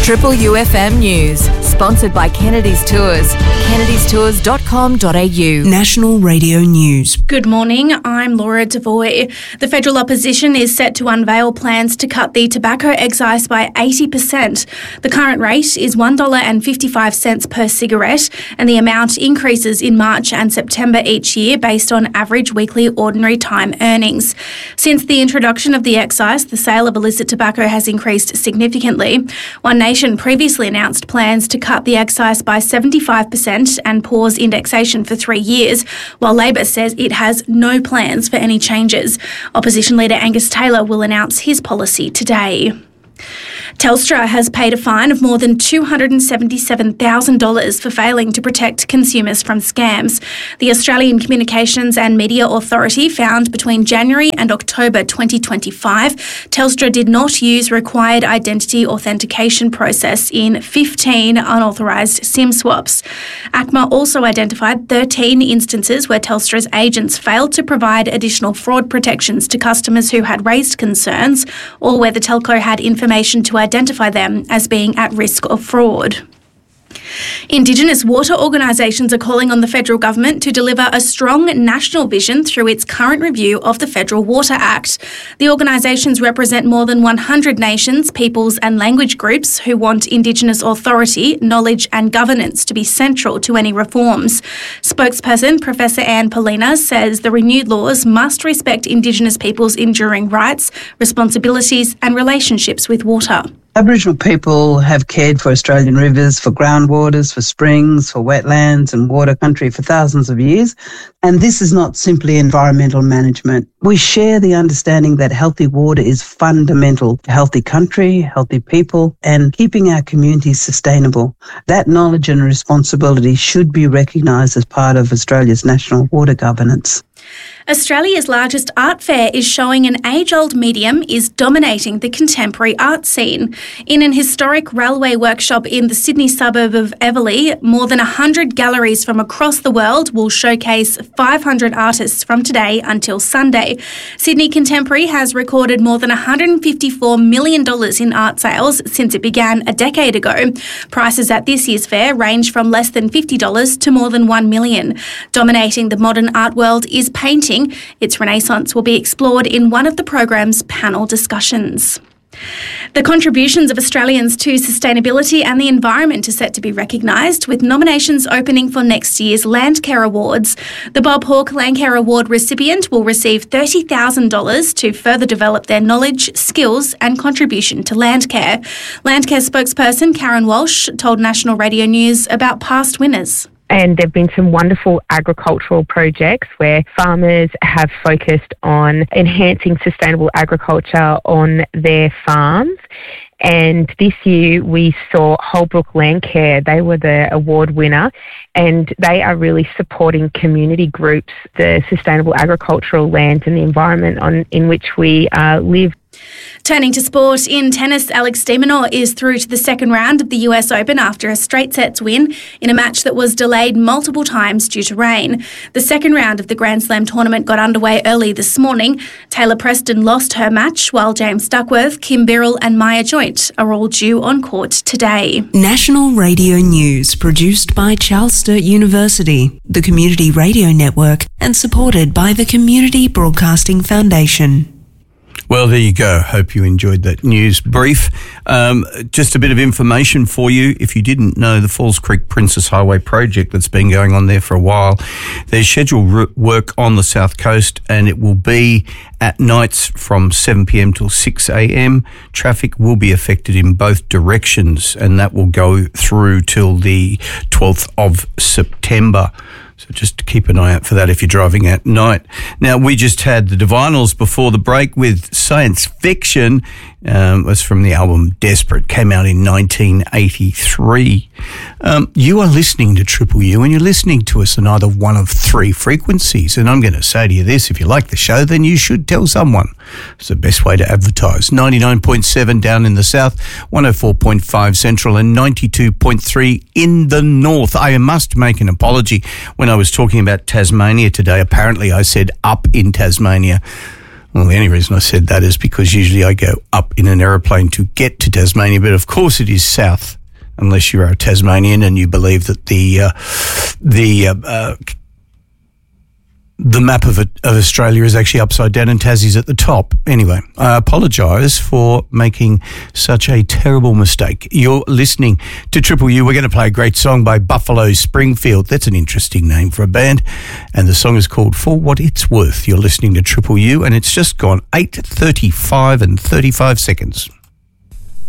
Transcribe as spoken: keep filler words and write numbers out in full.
Triple U F M News, sponsored by Kennedy's Tours. kennedys tours dot com dot a u. National Radio News. Good morning, I'm Laura Devoy. The federal opposition is set to unveil plans to cut the tobacco excise by eighty percent. The current rate is one dollar fifty-five per cigarette, and the amount increases in March and September each year based on average weekly ordinary time earnings. Since the introduction of the excise, the sale of illicit tobacco has increased significantly. One Nation previously announced plans to cut the excise by seventy-five percent and pause indexation for three years, while Labor says it has no plans for any changes. Opposition leader Angus Taylor will announce his policy today. Telstra has paid a fine of more than two hundred seventy-seven thousand dollars for failing to protect consumers from scams. The Australian Communications and Media Authority found between January and October twenty twenty-five, Telstra did not use required identity authentication process in fifteen unauthorised SIM swaps. A C M A also identified thirteen instances where Telstra's agents failed to provide additional fraud protections to customers who had raised concerns, or where the telco had information to identify them as being at risk of fraud. Indigenous water organisations are calling on the federal government to deliver a strong national vision through its current review of the Federal Water Act. The organisations represent more than one hundred nations, peoples and language groups who want Indigenous authority, knowledge and governance to be central to any reforms. Spokesperson Professor Anne Polina says the renewed laws must respect Indigenous peoples' enduring rights, responsibilities and relationships with water. Aboriginal people have cared for Australian rivers, for groundwaters, for springs, for wetlands and water country for thousands of years. And this is not simply environmental management. We share the understanding that healthy water is fundamental to healthy country, healthy people, and keeping our communities sustainable. That knowledge and responsibility should be recognised as part of Australia's national water governance. Australia's largest art fair is showing an age-old medium is dominating the contemporary art scene. In an historic railway workshop in the Sydney suburb of Everleigh, more than one hundred galleries from across the world will showcase five hundred artists from today until Sunday. Sydney Contemporary has recorded more than one hundred fifty-four million dollars in art sales since it began a decade ago. Prices at this year's fair range from less than fifty dollars to more than one million dollars. Dominating the modern art world is painting. Its renaissance will be explored in one of the programme's panel discussions. The contributions of Australians to sustainability and the environment are set to be recognised, with nominations opening for next year's Landcare Awards. The Bob Hawke Landcare Award recipient will receive thirty thousand dollars to further develop their knowledge, skills and contribution to Landcare. Landcare spokesperson Karen Walsh told National Radio News about past winners. And there have been some wonderful agricultural projects where farmers have focused on enhancing sustainable agriculture on their farms. And this year we saw Holbrook Landcare. They were the award winner, and they are really supporting community groups, the sustainable agricultural lands and the environment on in which we uh, live. Turning to sport, in tennis, Alex de Minaur is through to the second round of the U S Open after a straight sets win in a match that was delayed multiple times due to rain. The second round of the Grand Slam tournament got underway early this morning. Taylor Preston lost her match, while James Duckworth, Kim Birrell and Maya Joint are all due on court today. National Radio News, produced by Charles Sturt University, the Community Radio Network, and supported by the Community Broadcasting Foundation. Well, there you go. Hope you enjoyed that news brief. Um, just a bit of information for you. If you didn't know, the Falls Creek Princess Highway project that's been going on there for a while, there's scheduled work on the south coast, and it will be at nights from seven p.m. till six a.m. Traffic will be affected in both directions, and that will go through till the twelfth of September. So just keep an eye out for that if you're driving at night. Now, we just had the Divinals before the break with Science Fiction. Um, it was from the album Desperate. Came out in nineteen eighty-three. Um, you are listening to Triple U, and you're listening to us on either one of three frequencies. And I'm going to say to you this, if you like the show, then you should tell someone. It's the best way to advertise. ninety-nine point seven down in the south, one oh four point five central, and ninety-two point three in the north. I must make an apology. When I was talking about Tasmania today, apparently I said up in Tasmania. Well, the only reason I said that is because usually I go up in an aeroplane to get to Tasmania, but of course it is south, unless you are a Tasmanian and you believe that the uh, the uh, uh, the map of, it, of Australia is actually upside down and Tassie's at the top. Anyway, I apologise for making such a terrible mistake. You're listening to Triple U. We're going to play a great song by Buffalo Springfield. That's an interesting name for a band. And the song is called For What It's Worth. You're listening to Triple U, and it's just gone eight thirty-five and thirty-five seconds.